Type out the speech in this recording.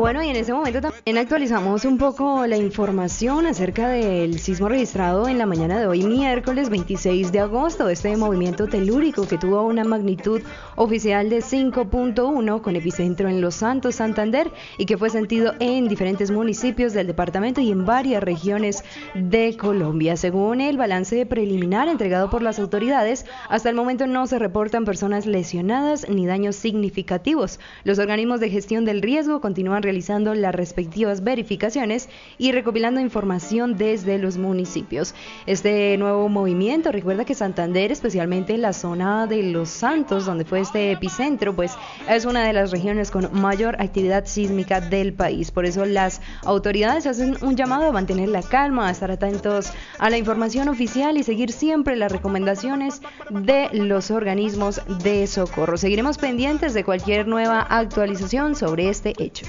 Bueno, y en ese momento también actualizamos un poco la información acerca del sismo registrado en la mañana de hoy, miércoles 26 de agosto. Este movimiento telúrico que tuvo una magnitud oficial de 5.1 con epicentro en Los Santos, Santander, y que fue sentido en diferentes municipios del departamento y en varias regiones de Colombia. Según el balance preliminar entregado por las autoridades, hasta el momento no se reportan personas lesionadas ni daños significativos. Los organismos de gestión del riesgo continúan realizando las respectivas verificaciones y recopilando información desde los municipios. Este nuevo movimiento, recuerda que Santander, especialmente la zona de Los Santos, donde fue este epicentro, pues es una de las regiones con mayor actividad sísmica del país. Por eso las autoridades hacen un llamado a mantener la calma, a estar atentos a la información oficial y seguir siempre las recomendaciones de los organismos de socorro. Seguiremos pendientes de cualquier nueva actualización sobre este hecho.